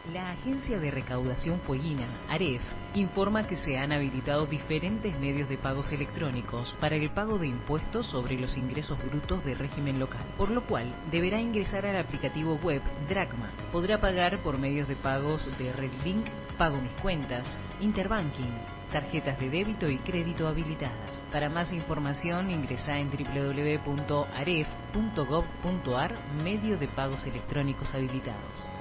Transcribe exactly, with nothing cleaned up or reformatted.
La Agencia de Recaudación Fueguina, AREF, informa que se han habilitado diferentes medios de pagos electrónicos para el pago de impuestos sobre los ingresos brutos de régimen local, por lo cual deberá ingresar al aplicativo web Dracma. Podrá pagar por medios de pagos de RedLink, Pago Mis Cuentas, Interbanking, tarjetas de débito y crédito habilitadas. Para más información ingresa en doble u doble u doble u punto aref punto gov punto ar, medio de pagos electrónicos habilitados.